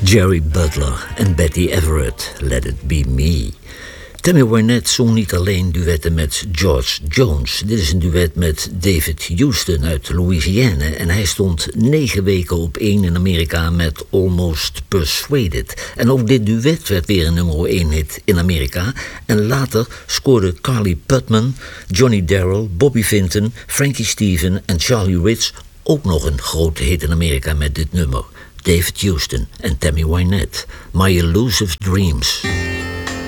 Jerry Butler en Betty Everett, Let It Be Me. Tammy Wynette zong niet alleen duetten met George Jones. Dit is een duet met David Houston uit Louisiana. En hij stond 9 weken op 1 in Amerika met Almost Persuaded. En ook dit duet werd weer een nummer 1 hit in Amerika. En later scoorden Carly Putman, Johnny Darrell, Bobby Vinton, Frankie Steven en Charlie Ritz ook nog een grote hit in Amerika met dit nummer. David Houston en Tammy Wynette, My Elusive Dreams.